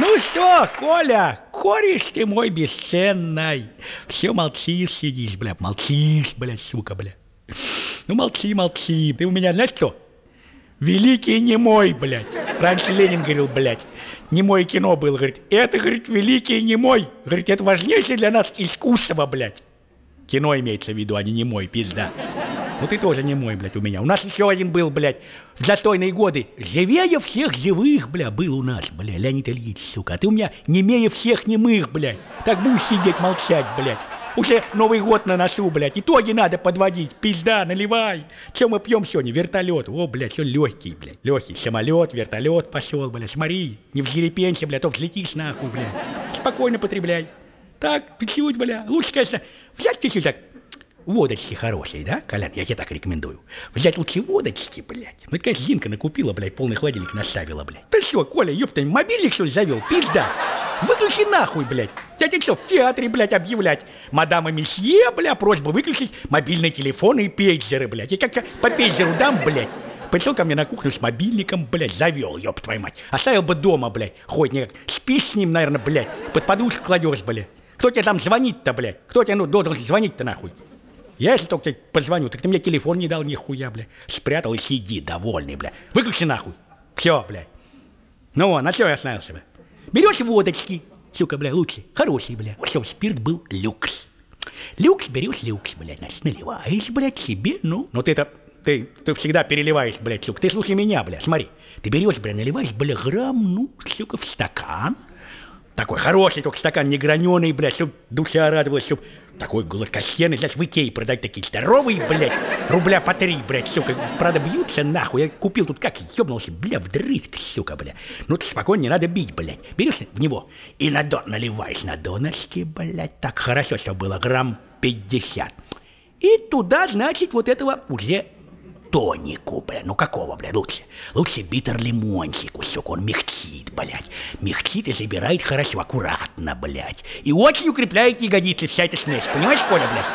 Ну что, Коля, кореш ты мой бесценный. Все молчишь, сидишь, бля, молчишь, бля, сука, бля. Ну молчи. Ты у меня, знаешь что? Великий немой, блядь. Раньше Ленин говорил, блядь, немое кино было, говорит. Это, говорит, великий немой. Говорит, это важнейшее для нас искусство, блядь. Кино имеется в виду, а не немой, пизда. Ну ты тоже немой, блядь, у меня. У нас еще один был, блядь, в застойные годы. Живее всех живых, бля, был у нас, бля, Леонид Ильич, сука. А ты у меня немее всех немых, блядь. Так будешь сидеть, молчать, блядь. Уже Новый год на носу, блядь. Итоги надо подводить. Пизда, наливай. Чем мы пьем сегодня? Вертолет. О, блядь, все легкий, блядь. Легкий самолет, вертолет пошел, блядь. Смотри, не взъерепенься, блядь, то взлетишь нахуй, блядь. Спокойно потребляй. Так, чуть-чуть, бля. Лучше, конечно, взять чуть-чуть так. Водочки хорошие, да, Колян? Я тебе так рекомендую. Взять лучше водочки, блядь. Ну, это, конечно, Зинка накупила, блядь, полный холодильник наставила, блядь. Ты что, Коля, ёпта, мобильник, что ли, завел? Пизда. Выключи нахуй, блядь. Я тебе что, в театре, блядь, объявлять? Мадам и месье, бля, просьба выключить мобильные телефоны и пейджеры, блядь. Я как-то по пейджеру дам, блядь. Пришел ко мне на кухню с мобильником, блядь, завел, ёб твою мать. Оставил бы дома, блядь, хоть никак. Спишь с ним, наверное, блядь, под подушку кладешь, блядь. Кто тебе там звонит-то, блядь? Кто тебе, ну, должен звонить-то, нахуй? Я, если только тебе позвоню, так ты мне телефон не дал нихуя, бля. Спрятал и сиди, довольный, бля. Выключи нахуй. Все, бля. Ну, на что я остановился, бля? Берешь водочки, сука, бля, лучше. Хороший, бля. Вот чтобы спирт был люкс. Люкс берешь люкс, бля, значит, наливаешь, блядь, себе, ну. Но ты всегда переливаешь, блядь, сука. Ты слушай меня, бля, смотри. Ты берешь, бля, наливаешь, бля, грамм, ну, сука, в стакан. Такой хороший только стакан, не граненый, блядь, чтоб душа радовалась, чтоб такой гладкостенный, знаешь, в Икее продать такие здоровые, блядь, рубля по 3, блядь, сука, правда, бьются нахуй, я купил тут как, ёбнулся, бля, вдрызг, сука, бля, ну ты спокойно, не надо бить, блядь, берешь в него и наливаешь на донышке, блядь, так хорошо, чтобы было грамм 50, и туда, значит, вот этого уже тонику, бля, ну какого, бля, лучше? Лучше битер-лимончику, сука, он мягчит, блядь. Мягчит и забирает хорошо, аккуратно, блядь. И очень укрепляет ягодицы вся эта смесь, понимаешь, Коля, блядь?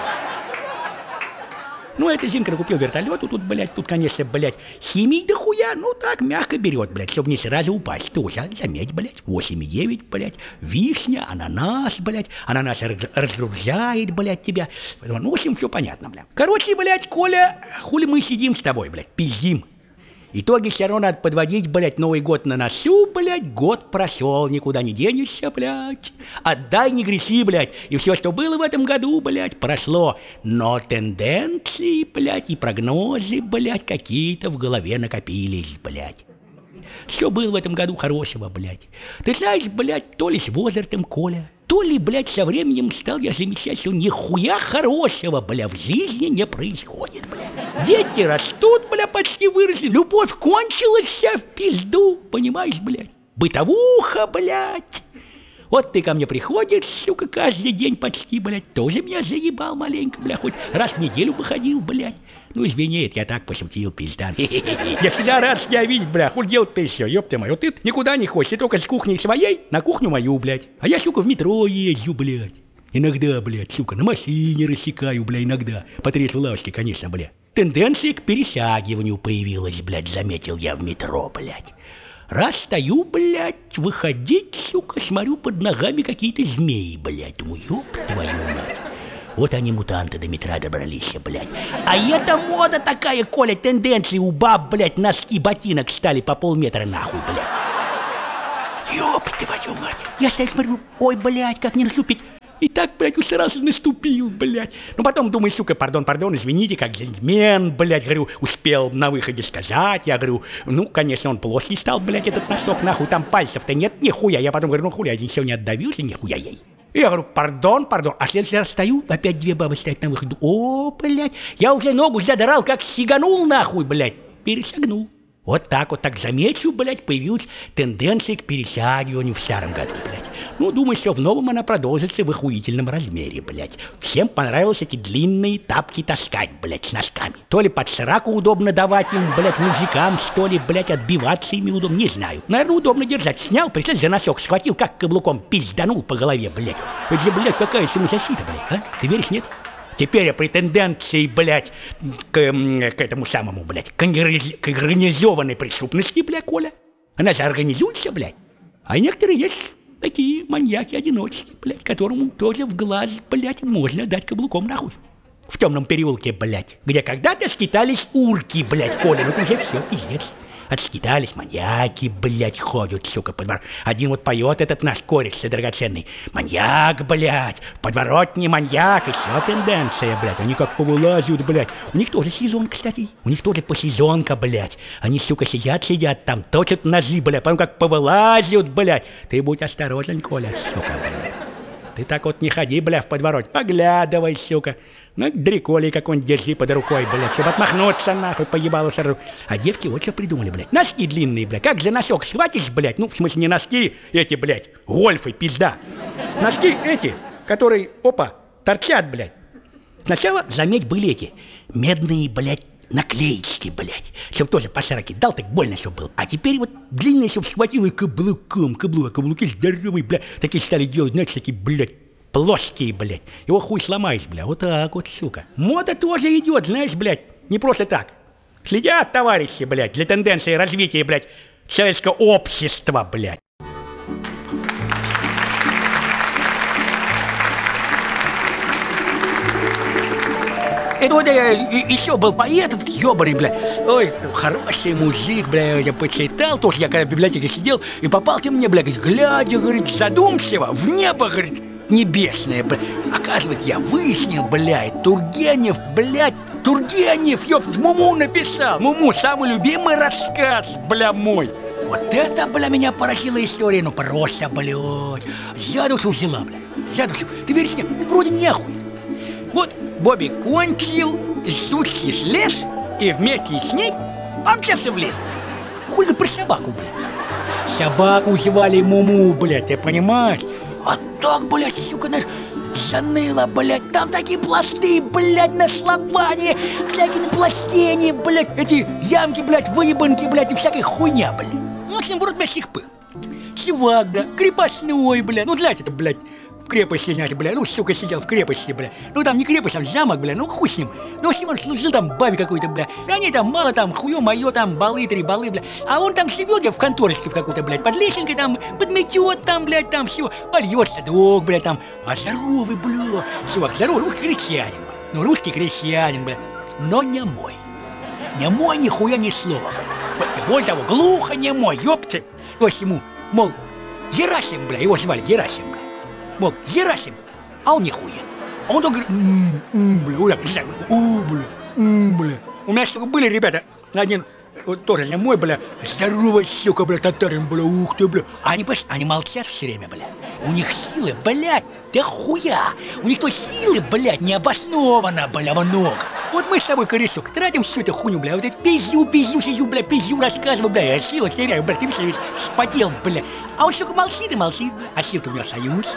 Ну, это Зинка купил вертолет, тут, блядь, тут, конечно, блядь, химии дохуя, ну так, мягко берет, блядь, чтобы не сразу упасть. Тоже, заметь, блядь, 8,9, блядь, вишня, ананас, блядь, ананас разгружает, блядь, тебя. Ну, в общем, все понятно, блядь. Короче, блядь, Коля, хули мы сидим с тобой, блядь, пиздим. Итоги все равно надо подводить, блядь, Новый год на носу, блядь, год прошел, никуда не денешься, блядь. Отдай, не греши, блядь, и все, что было в этом году, блядь, прошло. Но тенденции, блядь, и прогнозы, блядь, какие-то в голове накопились, блядь. Что было в этом году хорошего, блядь? Ты знаешь, блядь, то ли с возрастом, Коля, то ли, блядь, со временем стал я замечать, что нихуя хорошего, бля, в жизни не происходит, бля. Дети растут, бля, почти выросли, любовь кончилась вся в пизду, понимаешь, блядь? Бытовуха, блядь. Вот ты ко мне приходишь, сука, каждый день почти, блядь, тоже меня заебал маленько, бля, хоть раз в неделю бы ходил, блядь. Ну, извини, это я так пошутил, пизда. Я всегда рад тебя видеть, бля, хуй делать-то еще, ёпта моя. Вот ты никуда не хочешь, ты только с кухни своей на кухню мою, блядь. А я, сука, в метро езжу, блядь. Иногда, блядь, сука, на машине рассекаю, бля, иногда. По трезвой лавочке, конечно, бля. Тенденция к пересягиванию появилась, блядь, заметил я в метро, блядь. Раз стою, блядь, выходить, сука, смотрю под ногами какие-то змеи, блядь. Думаю, ёб твою мать. Вот они, мутанты, до метра добрались, блядь. А это мода такая, Коля, тенденции у баб, блядь, носки ботинок стали по полметра нахуй, блядь. Ёб твою мать. Я так смотрю, ой, блядь, как не наступить. И так, блядь, уж сразу наступил, блядь. Ну, потом думаю, сука, пардон, извините, как джентльмен, блядь, говорю, успел на выходе сказать. Я говорю, ну, конечно, он плоский стал, блядь, этот носок, нахуй, там пальцев-то нет, нихуя. Я потом говорю, ну, хуя, один сегодня отдавился, нихуя ей. И я говорю, пардон. А в следующий раз стою, опять две бабы стоят на выходе. О, блядь, я уже ногу задрал, как сиганул, нахуй, блядь, перешагнул. Вот так, замечу, блядь, появилась тенденция к пересягиванию в старом году, блядь. Ну, думаю, что в новом она продолжится в охуительном размере, блядь. Всем понравилось эти длинные тапки таскать, блядь, с носками. То ли под сраку удобно давать им, блядь, мужикам, что ли, блядь, отбиваться ими удобно, не знаю. Наверное, удобно держать. Снял, прицел за носок, схватил, как каблуком пизданул по голове, блядь. Это же, блядь, какая самозащита, блядь, а? Ты веришь, нет? Теперь я претенденции, блядь, к этому самому, блядь, к организованной преступности, блядь, Коля. Она же организуется, блядь. А некоторые есть такие маньяки-одиночки, блядь, которому тоже в глаз, блядь, можно дать каблуком нахуй. В темном переулке, блядь, где когда-то скитались урки, блядь, Коля, ну уже все, пиздец. Отскитались маньяки, блядь, ходят, сука, по двору. Один вот поет этот наш кореш драгоценный. Маньяк, блядь, в подворотне маньяк, еще тенденция, блядь. Они как повылазят, блядь. У них тоже сезон, кстати. У них тоже посезонка, блядь. Они, сука, сидят там, точат ножи, блядь. Потом как повылазят, блядь. Ты будь осторожен, Коля, сука, блядь. Ты так вот не ходи, бля, в подворот. Поглядывай, сука. Ну, дреколей какой-нибудь держи под рукой, блядь, чтобы отмахнуться, нахуй, поебалу сору. А девки вот что придумали, блядь. Носки длинные, блядь. Как же носок схватишь, блядь? Ну, в смысле, не носки эти, блядь, гольфы, пизда. Носки эти, которые, опа, торчат, блядь. Сначала, заметь, были эти медные, блядь, наклеечки, блядь. Чтоб тоже по шараке дал, так больно, чтоб был. А теперь вот длинные, чтоб схватил и каблуком, каблуки здоровые, блядь. Такие стали делать, знаешь, такие, блядь, плоские, блядь. Его хуй сломаешь, блядь. Вот так вот, сука. Мода тоже идет, знаешь, блядь. Не просто так. Следят, товарищи, блядь, для тенденции развития, блядь, человеческого общества, блядь. Это вот еще был поэт, этот ёбарь, бля. Ой, хороший мужик, бля, я почитал тоже, я когда в библиотеке сидел, и попался мне, бля, говорит, глядя, говорит, задумчиво, в небо, говорит, небесное, бля. Оказывается, я выяснил, блядь, Тургенев, блядь, Тургенев, ёпт, Муму написал. Муму, самый любимый рассказ, бля, мой. Вот это, бля, меня поразила история, ну просто, блядь. За душу взяла, бля, за душу. Ты веришь мне, вроде нехуй. Вот Бобби кончил, сучий слез, и вместе с ней помчался в лес. Хули про собаку, блядь. Собаку звали Муму, блядь, ты понимаешь? А так, блядь, сука, знаешь, заныло, блядь, там такие пласты, блядь, на словане, всякие напластения, блядь, эти ямки, блядь, выебанки, блядь, и всякая хуйня, блядь. Ну, в общем, вроде, блядь, сихпы. Чувак, да, крепостной, блядь, ну, знаете, это, блядь, в крепости, знаете, бля, ну, сука, сидел в крепости, бля. Ну, там не крепость, там замок, бля, ну, хуй с ним. Ну, он служил там бабе какой-то, бля. Да они там мало там, хуё моё, там, балы, три балы, бля. А он там живет, в конторочке в какой-то, блядь, под лесенкой там, подметет там, блядь, там все, польет садок, бля, там. А здоровый, бля, чувак, здоровый, русский крестьянин, бля. Ну, русский крестьянин, бля, но не мой. Не мой, нихуя ни слова, бля. Более того, глухо не мой, ёпты. То есть ему, мол, Герасим, бля, его звали Герасим, бля. Мол, Герасим, а он нихуя. А он только говорит, бля. У меня, сука, были ребята, один, вот тоже не мой, бля, здоровый, сука, бля, татарин, бля, ух ты, бля. А они молчат все время, бля. У них силы, блядь, да хуя. У них той силы, блядь, необоснованно, бля, много. Вот мы с тобой, корешок, тратим всю эту хуйню, бля, вот это пизжу, бля, рассказываю, бля, я силы теряю, бля, ты весь вспотел, бля. А он, сука, молчит и молчит, бля. А силы-то у него остаются.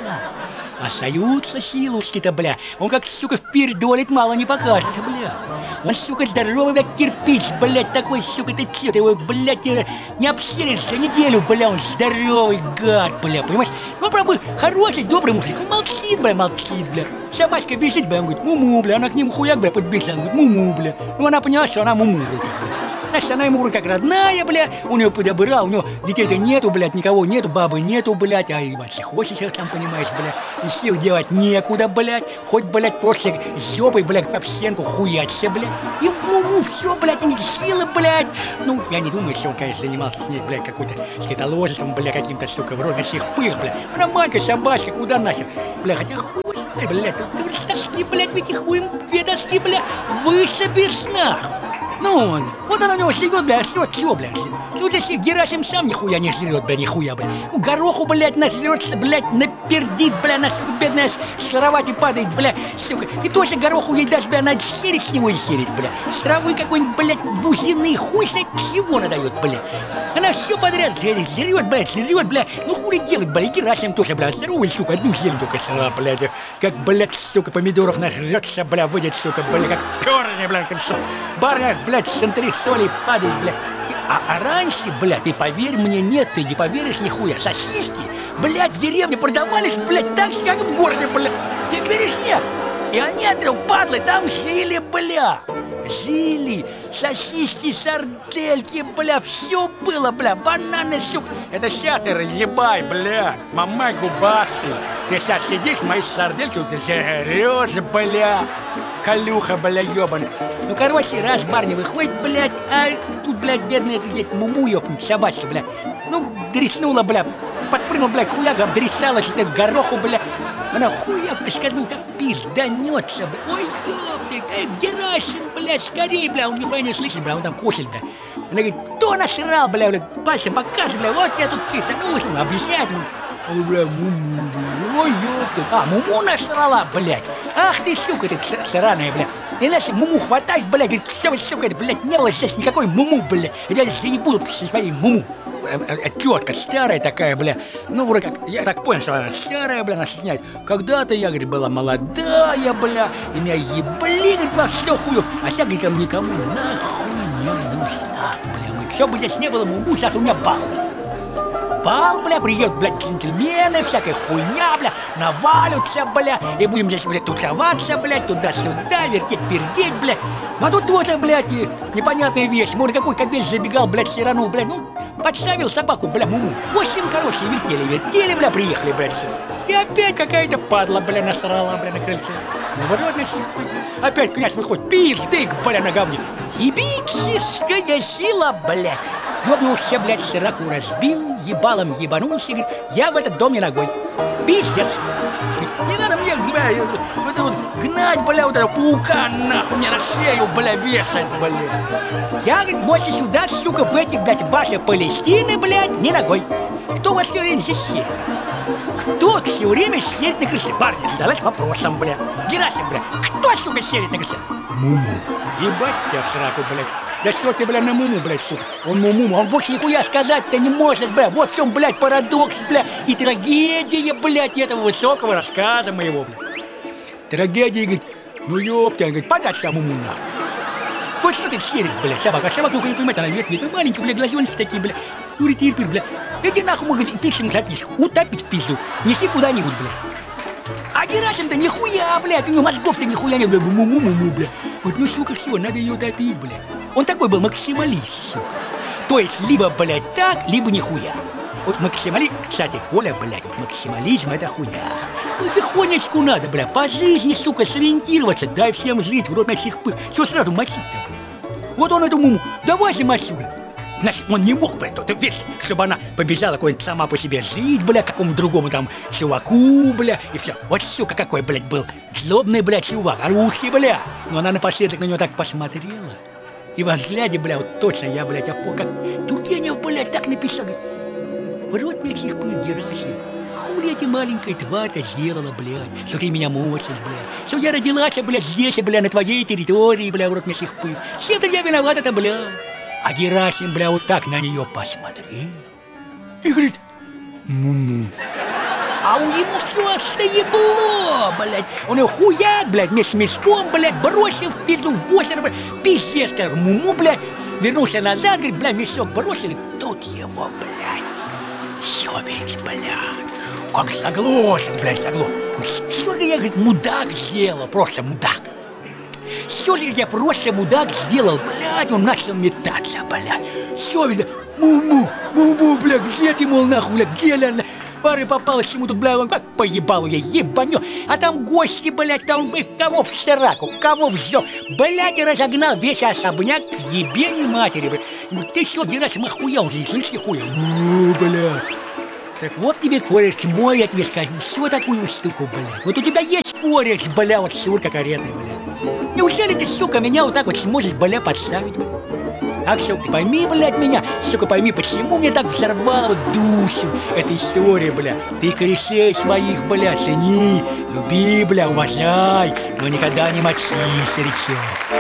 Остаются силушки-то, бля. Он как, сука, впердолит, мало не покажется, бля. Он, сука, здоровый, бля, кирпич, блядь, такой, сука, ты че, ты его, блядь, не обсеришь за неделю, бля, он здоровый гад, бля, понимаешь? Ну, правда, хороший, добрый мужик, он молчит, бля. Собачка бежит, бля, он говорит, Муму, бля, она к нему хуяк, бля, подбежала, он говорит, Муму, бля. Ну, она поняла, что она Муму, бля. Значит, она ему как родная, бля, у нее подобрал, у него детей-то нету, блядь, никого нету, бабы нету, блядь, а и вообще хочется, сам понимаешь, бля, и сил делать некуда, блядь, хоть, блядь, просто жопой, блядь, об стенку хуячься, блядь, и в Муму все, блядь, не силы, блядь, ну, я не думаю, что он, конечно, занимался с ней, блядь, какой-то скитоложеством, блядь, каким-то, сука, вроде всех пых, блядь, она маленькая собачка, куда нахер, бля, хотя хуй, блядь, ты доски, блядь, ведь и хуем, две доски, блядь, вышибись нахуй. Ну, вот она у него живет, бля, жрет, чё, бля, вот если Герасим сам нихуя не жрет, бля, нихуя, бля, гороху, блядь, нажрется, блядь, напердит, бля, на, сука, бедная с кровати падает, бля, сука, и тоже гороху ей дашь, бля, надо серить с него и серить, бля, с травы какой-нибудь, блядь, бузины, хуй знает чего надает, бля, она все подряд жрет, бля, ну хули делать, бля, и Герасим тоже, бля, здоровый, сука, одну зелень только села, блядь, как, блядь, сука, помидоров нажрется, бля, выйдет, сука, бля, как перни, бля, хорошо, барня, блядь, с антресолей падает, блядь. А раньше, блядь, ты поверь мне, нет, ты не поверишь нихуя. Сосиски, блядь, в деревне продавались, блядь, так же, как и в городе, блядь. Ты веришь, нет? И они, падлы, там жили, бля. Жили. сосиски, сардельки, бля, все было, бля, бананы, сука. Это ща ты разъебай, бля, мамай губастый. Ты сейчас сидишь, мои сардельки, ты жрёшь, бля, колюха, бля, ёбаный. Ну, короче, раз барни выходит, блядь, а тут, блядь, бедный, это, блядь, муму, ёбнуть, собачка, бля. Ну, дреснула, бля, подпрыгнул, бля, хуяга, обдресалась, это гороху, бля. Она хуяк, писканул, как пизданется, бля. Ой, ёпты, Герасим, блядь, скорей, бля, он нихуя не слышит, бля, он там кушает, бля. Она говорит, кто насрал, бля, пальцем показывает, бля, вот я тут пизданулась, ну, объяснять, ну. Ой, бля, муму, бля, ой, ёпты. А, муму насрала, блядь. Ах ты, сука, ты сраная, бля. Иначе муму хватать, блядь, говорит, что вы, сука, это, блядь, не было здесь никакой муму, блядь. Я здесь не буду со своей муму. Тетка старая такая, бля. Ну, вроде как, я так понял, что она старая, бля, она снять. Когда-то я, говорит, была молодая, бля, и меня ебли, говорит, во что хуев. А сейчас, говорит, никому нахуй не нужна, бля. Говорит, что бы здесь не было муму, сейчас у меня бал. Бал, бля, приедут, блядь, джентльмены, всякая хуйня, бля, навалятся, бля, и будем здесь, блядь, тусоваться, блядь, туда-сюда, вертеть-пердеть, бля. А тут вот, блядь, непонятная вещь. Может, какой кобель забегал, блядь, сиранул, блядь, ну, подставил собаку, бля, муму. В общем, короче, вертели, бля, приехали, блядь, все. И опять какая-то падла, бля, насрала, бля, на крыльце. Ну, врет, значит, опять князь выходит, пиздык, бля, на говне. Ебическая сила, блядь. Ёбнулся, блядь, сираку разбил, ебалом ебанулся, говорит, я в этот дом не ногой. Пиздец. Не надо мне, бля, вот это вот гнать, бля, вот этого паука, нахуй, мне на шею, бля, вешать, бля. Я, говорит, больше сюда, сука, в эти, блядь, ваши Палестины, блядь, не ногой. Кто у вас все время здесь сидит? Кто все время сидит на крыше? Барни задалась вопросом, бля. Герасим, бля, кто, сука, сидит на крыше? Муму. Ебать тебя в сраку, блядь. Да что ты, бля, на муму, блядь, сука? Он муму, он больше нихуя сказать-то не может, бля. Вот в чем, блядь, парадокс, бля. И трагедия, блядь, этого высокого рассказа моего, бля. Трагедия, говорит, ну ёптя, говорит, подать сам муму, нахуй. Вот что ты черешь, блядь, собака. Собака, ну, не понимает, она вверх, маленькие, бля, глазеночки такие, бля. Юрий-тирпир, бля. Иди нахуй, мы, говорит, пишем записку. Утопить в пизду. Неси куда-нибудь, бля. А Герасим-то нихуя, блядь, у него мозгов-то нихуя не, бля, муму, бля. Вот, ну, сука, все, надо ее утопить, бля. Он такой был максималист, сука. То есть, либо, блядь, так, либо нихуя. Вот максимализм, кстати, Коля, блядь, вот максимализм это хуйня. Потихонечку надо, бля, по жизни, сука, сориентироваться, дай всем жить, в рот на всех пых. Что сразу мочить-то, бля? Вот он эту муму, давай же отсюда. Значит, он не мог, блядь, ты видишь, чтобы она побежала какой-нибудь сама по себе жить, бля, какому-то другому там чуваку, бля, и все. Вот, сука, какой, блядь, был злобный, блядь, чувак, русский, бля. Но она напоследок на него так посмотрела. И во взгляде, бля, вот точно я, блядь, как Тургенев, блядь, так написал, говорит, в рот мне всех пыл, Герасим. Хули эти маленькая тварь-то сделала, блядь, что ты меня мочишь, блядь, что я родилась, блядь, здесь, блядь, на твоей территории, блядь, в рот мне всех пыл. Чем-то я виноват, это, блядь. А Герасим, бля, вот так на нее посмотрел и говорит, муму. А у ему все остоебло, блядь. Он ее хуяк, блядь, вместе с мешком, блядь, бросил в пизду в озеро, блядь. Пиздец, как муму, блядь. Вернулся назад, говорит, бля, мешок бросил, и тут его, блядь, совесть, блядь. Как заглохнет, блядь, заглохнет. Что же я, говорит, мудак сделал, просто мудак. Что же я просто мудак сделал, блядь, он начал метаться, блядь. Все, видно, муму, блядь, где ты, мол, нахуй, блядь, где она? Пары попалась ему тут, блядь, он как поебал я, ебаню. А там гости, блядь, там, блядь, кого в сраку, кого в жёг, блядь, и разогнал весь особняк к ебени матери, блядь. Ну ты что, Герасим, охуел же, слышишь, хуя? Ну, блядь. Так вот тебе, кореш мой, я тебе скажу, всю такую штуку, блядь. Вот у тебя есть кореш, бля, вот сурка каретная, блядь. Неужели ты, сука, меня вот так вот сможешь, бля, подставить, блядь? Ах, сука, пойми, блядь, меня, сука, пойми, почему мне так взорвало вот душу эта история, бля. Ты корешей своих, бля, цени, люби, бля, уважай, но никогда не мочи, старичок.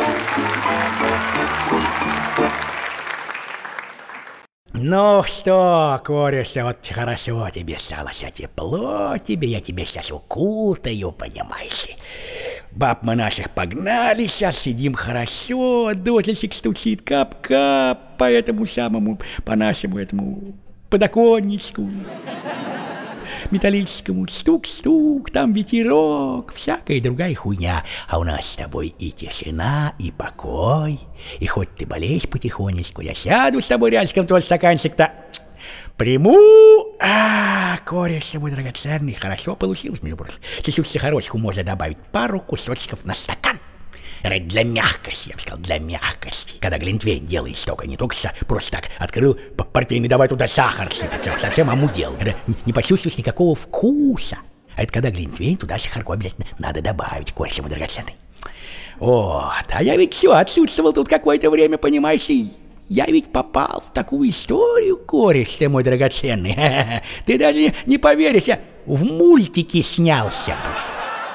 Ну что, Кореша, вот хорошо тебе стало, тепло тебе, я тебя сейчас укутаю, понимаешь ли. Баб мы наших погнали, сейчас сидим хорошо, дождичек стучит, кап-кап по этому самому, по нашему этому подоконничку. металлическому. Стук-стук, там ветерок, всякая другая хуйня. А у нас с тобой и тишина, и покой. И хоть ты болеешь потихонечку, я сяду с тобой рядышком, твой стаканчик-то приму. Кореш мой драгоценный, хорошо получилось, между прочим. Чуть-чуть сахарочку можно добавить, пару кусочков на стакан. Для мягкости, я бы сказал, для мягкости. Когда глинтвейн делаешь только, не только просто так открыл портвейн и давай туда сахар сыпать, совсем амудел. Когда не почувствуешь никакого вкуса. А это когда глинтвейн, туда сахарку обязательно надо добавить, кореш мой драгоценный. Вот, а я ведь все отсутствовал тут какое-то время, понимаешь, и я ведь попал в такую историю, кореш ты мой драгоценный. Ты даже не поверишь, я в мультике снялся, блядь.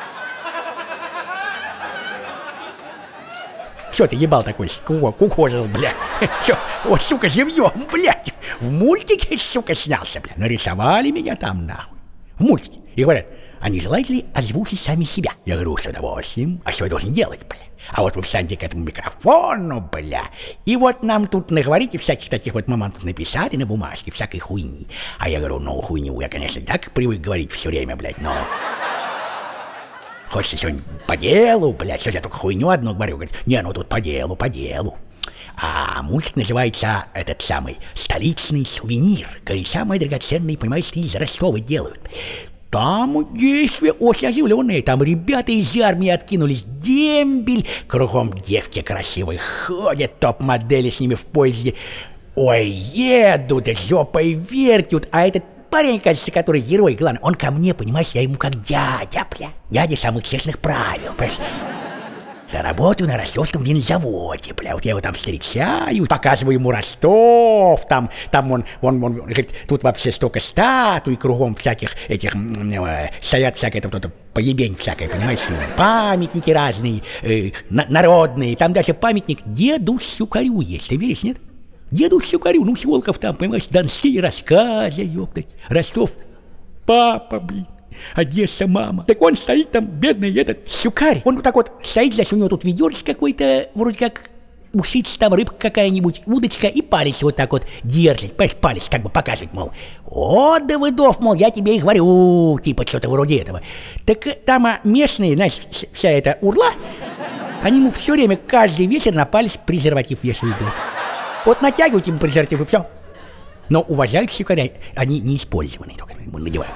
Что ты ебал такой, кукожил, бля? Что, вот, сука, живьем, блядь, в мультике, сука, снялся, бля. Нарисовали меня там, нахуй, в мультике. И говорят, а не желаете ли озвучить сами себя? Я говорю, с удовольствием. А что я должен делать, бля? А вот вы встаньте к этому микрофону, бля, и вот нам тут наговорите всяких таких вот моментов, написали на бумажке, всякой хуйни. А я говорю, ну, хуйню я, конечно, так привык говорить все время, блядь, но... Хочется сегодня по делу, блядь, сейчас я только хуйню одну говорю. Говорит, не, ну тут по делу, по делу. А мультик называется, этот самый, «Столичный сувенир». Кореша мои драгоценные, понимаешь, из Ростова делают. Там действия очень оживленные, там ребята из армии откинулись, дембель, кругом девки красивые ходят, топ-модели с ними в поезде. Ой, едут, жопой вертят, а этот парень, кажется, который герой, главное, он ко мне, понимаешь, я ему как дядя, бля. Дядя самых честных правил, понимаешь. Я работаю на ростовском винзаводе, бля, вот я его там встречаю, показываю ему Ростов, там он говорит, тут вообще столько статуй, кругом всяких этих, стоят всякое, поебень всякое, понимаешь, памятники разные, народные, там даже памятник деду Щукарю есть, ты веришь, нет? Деду Щукарю, ну, Щелков там, понимаешь, донские рассказы, ёптать, Ростов, папа, блин. Одесса, мама. Так он стоит там, бедный этот Щукарь. Он вот так вот стоит, здесь у него тут ведерце какой-то, вроде как ушица там, рыбка какая-нибудь, удочка, и палец вот так вот держит, понимаешь, палец как бы показывает, мол, о, Давыдов, мол, я тебе и говорю, типа что-то вроде этого. Так там местные, знаешь, вся эта урла, они ему все время, каждый вечер на палец презерватив вешают. Вот натягивают ему презерватив и все. Но уважают Щукаря, они не использованные, только ему надевают.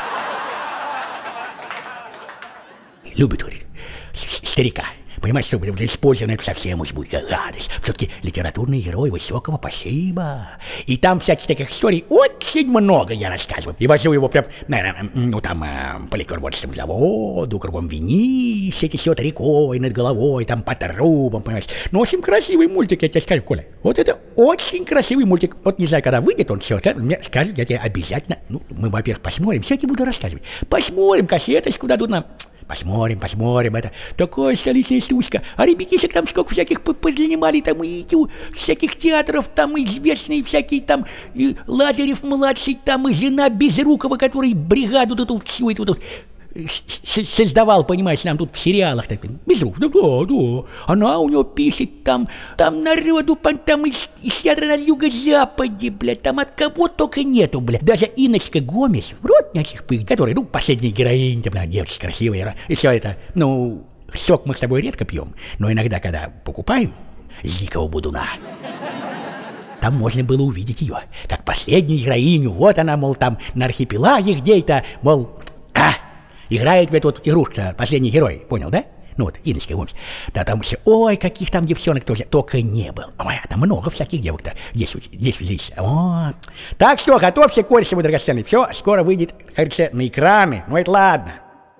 Любит, говорит, старика. Понимаешь, что использовано совсем уж будет гадость. Все-таки литературный герой высокого спасибо. И там всяких таких историй очень много я рассказываю. И возил его прям, ну там, по ликерборскому заводу, кругом винище течет рекой над головой, там по трубам, понимаешь. Ну, очень красивый мультик, я тебе скажу, Коля. Вот это очень красивый мультик. Вот не знаю, когда выйдет он все, мне скажет, я тебе обязательно, ну, мы, во-первых, посмотрим, все я тебе буду рассказывать. Посмотрим, кассеточку дадут нам. Посмотрим, это такая столичная стучка. А ребятишек там сколько всяких позанимали, там и всяких театров, там известные всякие, там и Лазарев-младший, там и жена Безрукова, который бригаду тут всю эту вот создавал, понимаешь, нам тут в сериалах так, Безруков, да, она у него пишет, там народу, там из театра на юго-западе, блядь, там от кого только нету, блядь, даже Инночка Гомес, в рот мячих пыль, которая, ну, последняя героиня, там, девочка красивая, и все это, ну, сок мы с тобой редко пьем, но иногда, когда покупаем с дикого будуна, там можно было увидеть ее, как последнюю героиню, вот она, мол, там на архипелаге где-то, мол, играет в эту вот игрушку последний герой, понял, да? Ну вот, Инночка Гомес. Да там все, ой, каких там девчонок тоже только не было. Ой, там много всяких девок-то. Здесь. О. Так что, готовься, кореш мой драгоценный. Все, скоро выйдет, кажется, на экраны. Ну это ладно.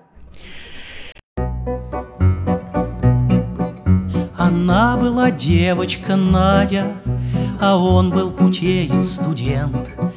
Она была девочка Надя, а он был путеец студент.